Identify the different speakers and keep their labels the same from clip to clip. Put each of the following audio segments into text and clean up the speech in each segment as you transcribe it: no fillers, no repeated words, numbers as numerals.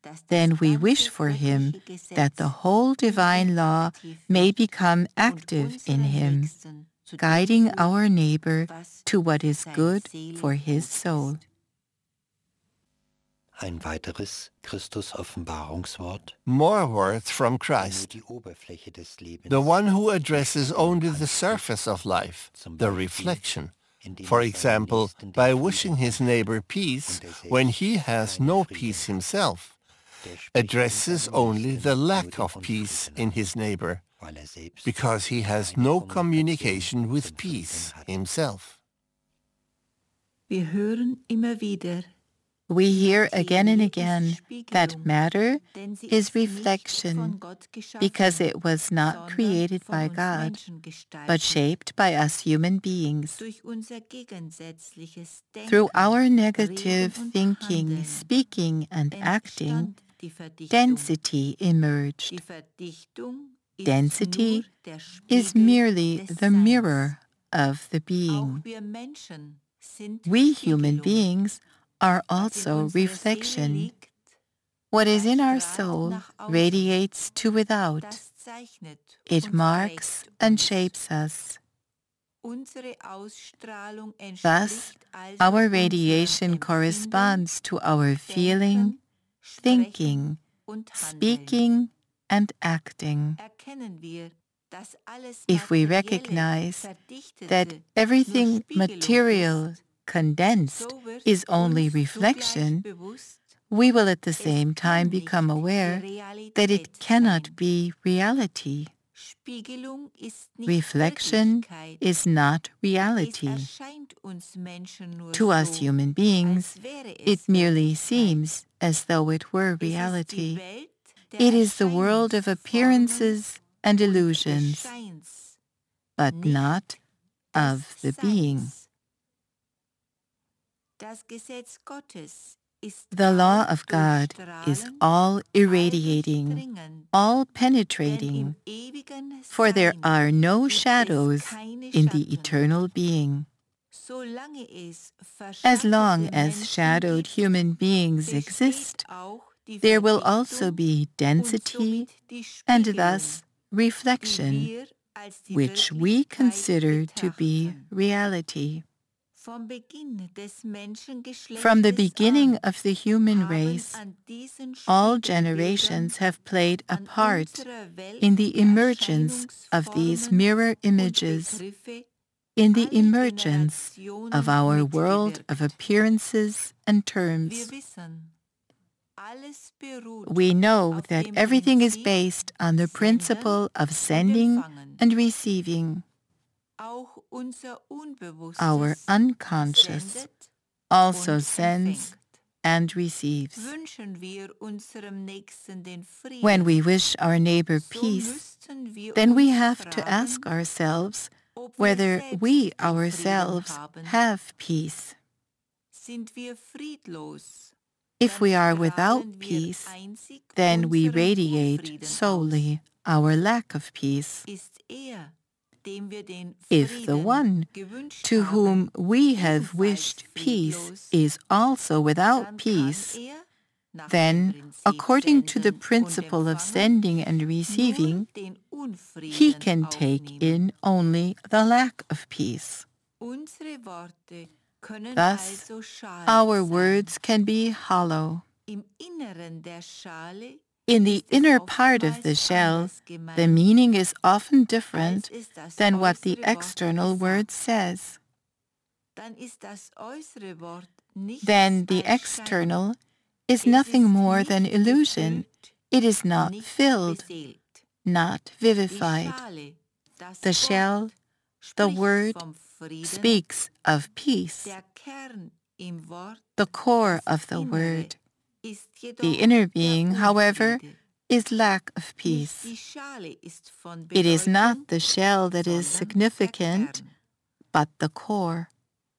Speaker 1: then we wish for him that the whole divine law may become active in him, guiding our neighbor to what is good for his soul.
Speaker 2: Ein weiteres Christus-Offenbarungswort.
Speaker 3: More words from Christ. The one who addresses only the surface of life, the reflection. For example, by wishing his neighbor peace when he has no peace himself, addresses only the lack of peace in his neighbor, because he has no communication with peace himself.
Speaker 4: Wir hören immer wieder,
Speaker 1: We hear again and again that matter is reflection because it was not created by God, but shaped by us human beings. Through our negative thinking, speaking, and acting, density emerged. Density is merely the mirror of the being. We human beings are also reflection. What is in our soul radiates to without. It marks and shapes us. Thus, our radiation corresponds to our feeling, thinking, speaking, and acting. If we recognize that everything material, condensed, is only reflection, we will at the same time become aware that it cannot be reality. Reflection is not reality. To us human beings, it merely seems as though it were reality. It is the world of appearances and illusions, but not of the being. The law of God is all irradiating, all penetrating, for there are no shadows in the eternal being. As long as shadowed human beings exist, there will also be density and thus reflection, which we consider to be reality. From the beginning of the human race, all generations have played a part in the emergence of these mirror images, in the emergence of our world of appearances and terms. We know that everything is based on the principle of sending and receiving. Our unconscious also sends and receives. When we wish our neighbor peace, then we have to ask ourselves whether we ourselves have peace. If we are without peace, then we radiate solely our lack of peace. If the one to whom we have wished peace is also without peace, then, according to the principle of sending and receiving, he can take in only the lack of peace. Thus, our words can be hollow. In the inner part of the shell, the meaning is often different than what the external word says. Then the external is nothing more than illusion. It is not filled, not vivified. The shell, the word, speaks of peace. The core of the word, the inner being, however, is lack of peace. It is not the shell that is significant, but the core.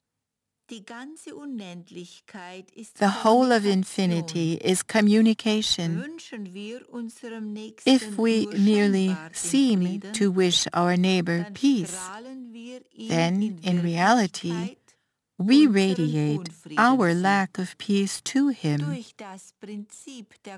Speaker 1: The whole of infinity is communication. If we merely seem to wish our neighbor peace, then in reality, we radiate our lack of peace to him.